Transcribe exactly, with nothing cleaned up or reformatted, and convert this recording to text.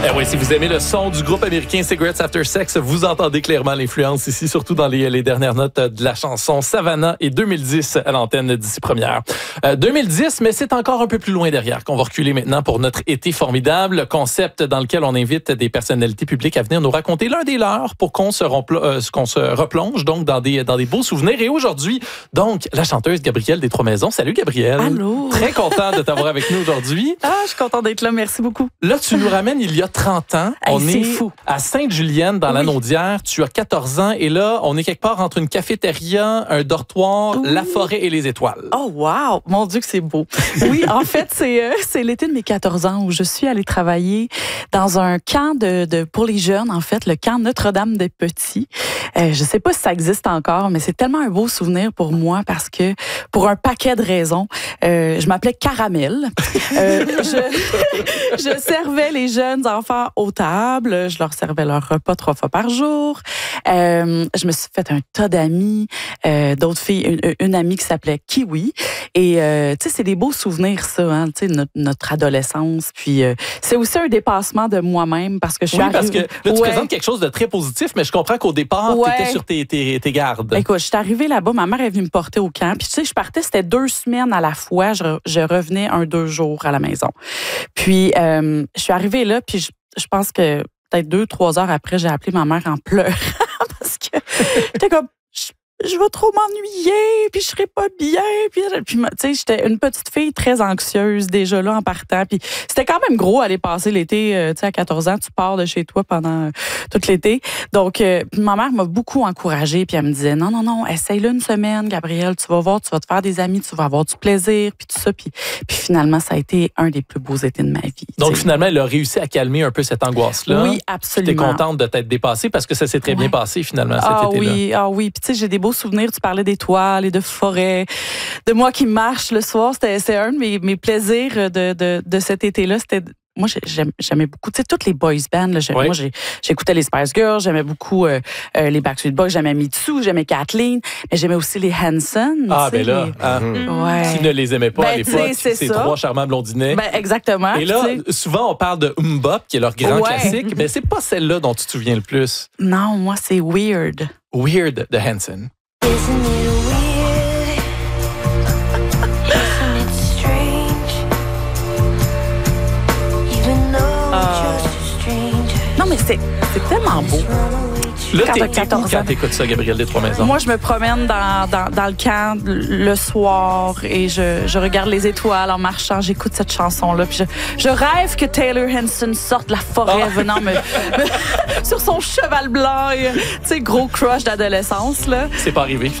Eh oui, si vous aimez le son du groupe américain Cigarettes After Sex, vous entendez clairement l'influence ici, surtout dans les, les dernières notes de la chanson Savannah et deux mille dix à l'antenne d'ici première. Euh, deux mille dix, mais c'est encore un peu plus loin derrière qu'on va reculer maintenant pour notre été formidable, concept dans lequel on invite des personnalités publiques à venir nous raconter l'un des leurs pour qu'on se, remplo- euh, qu'on se replonge donc dans des, dans des beaux souvenirs. Et aujourd'hui, donc, la chanteuse Gabrielle des Trois-Maisons. Salut Gabrielle. Allô. Très content de t'avoir avec nous aujourd'hui. Ah, je suis contente d'être là. Merci beaucoup. Là, tu nous ramènes il y a trente ans. Hey, on c'est est fou. à Sainte-Julienne, dans Oui. la Naudière. Tu as quatorze ans et là, on est quelque part entre une cafétéria, un dortoir, Oui. la forêt et les étoiles. Oh, wow! Mon Dieu, que c'est beau. Oui, en fait, c'est euh, c'est l'été de mes quatorze ans où je suis allée travailler dans un camp de, de pour les jeunes, en fait, le camp Notre-Dame des Petits. Euh, je sais pas si ça existe encore, mais c'est tellement un beau souvenir pour moi parce que, pour un paquet de raisons, euh, je m'appelais Caramel. Euh, je, je servais les jeunes enfants aux tables. Je leur servais leur repas trois fois par jour. Euh, je me suis fait un tas d'amis, euh, d'autres filles, une, une amie qui s'appelait Kiwi. Et euh, tu sais, c'est des beaux souvenirs, ça, hein, tu sais, notre, notre adolescence. Puis euh, c'est aussi un dépassement de moi-même parce que je suis Oui, arrivée... parce que là, tu Ouais. présentes quelque chose de très positif, mais je comprends qu'au départ, Ouais. tu étais sur tes, tes, tes gardes. Écoute, je suis arrivée là-bas, ma mère est venue me porter au camp. Puis tu sais, je partais, c'était deux semaines à la fois. Je, re- je revenais un, deux jours à la maison. Puis euh, je suis arrivée là, puis je, je pense que peut-être deux, trois heures après, j'ai appelé ma mère en pleurant parce que j'étais comme... Je, je vais trop m'ennuyer, puis je serai pas bien. Puis, puis tu sais, j'étais une petite fille très anxieuse déjà là en partant. Puis c'était quand même gros aller passer l'été, euh, tu sais, à quatorze ans, tu pars de chez toi pendant euh, tout l'été. Donc, euh, puis ma mère m'a beaucoup encouragée, puis elle me disait, non, non, non, essaye-le une semaine, Gabrielle, tu vas voir, tu vas te faire des amis, tu vas avoir du plaisir, puis tout ça. Puis, puis finalement, ça a été un des plus beaux étés de ma vie. Donc, tu sais. finalement, elle a réussi à calmer un peu cette angoisse-là. Oui, Tu es absolument. contente de t'être dépassée parce que ça s'est très bien Ouais. passé, finalement, cet Ah été-là. oui, ah oui. Puis tu sais, j'ai des beaux souvenirs. Tu parlais d'étoiles et de forêts, de moi qui marche le soir. C'était, c'est un de mes, mes plaisirs de, de, de cet été-là. C'était moi, j'ai- j'aime- j'aimais beaucoup, tu sais, toutes les boys bands. Là, j'ai- Oui. Moi, j'ai- j'écoutais les Spice Girls, j'aimais beaucoup euh, euh, les Backstreet Boys, j'aimais Mitsu, j'aimais Kathleen, mais j'aimais aussi les Hanson. Ah, tu sais, ben là, les- hein, Ouais. qui ne les aimait pas à Ben, tu sais, l'époque, c'est ces ça. trois charmants blondinets. Ben, exactement. Et là, tu sais. souvent, on parle de Mbop, qui est leur grand Ouais. classique, mais c'est pas celle-là dont tu te souviens le plus. Non, moi, c'est weird. Weird de Hanson. Isn't it weird? Isn't it strange? Even though we're just a stranger. Non, mais c'est, c'est tellement beau. Là, Quand t'es t'as t'es où quatorze quand ans. t'écoutes ça, Gabrielle des Trois-Maisons? Moi, je me promène dans, dans, dans le camp le soir et je, je regarde les étoiles en marchant. J'écoute cette chanson-là. Puis je, je rêve que Taylor Hanson sorte de la forêt Ah. venant me, me- sur son cheval blanc. et, Tu sais, gros crush d'adolescence, là. C'est pas arrivé.